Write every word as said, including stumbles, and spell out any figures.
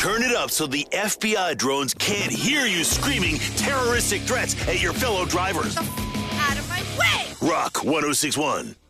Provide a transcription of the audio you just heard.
Turn it up so the F B I drones can't hear you screaming terroristic threats at your fellow drivers. Out of my way! Rock one oh six one.